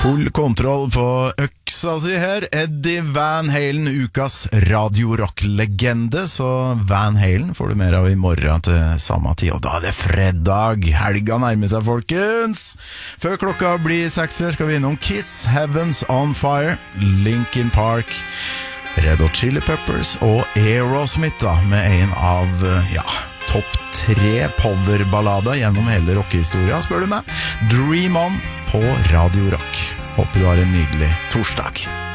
Full kontroll på øksa si her. Eddie Van Halen, ukas radio-rock-legende. Så Van Halen får du mer av i morgen til samme tid. Og da det fredag. Helga nærmer seg, folkens. Før klokka blir 6 her skal vi innom Kiss, Heavens on Fire, Linkin Park, Red Hot Chili Peppers og Aerosmith da, med en av, topp 3 powerballader gjennom hele rockehistoria, spør du meg. Dream On på Radio Rock. Håper du har en nydelig torsdag.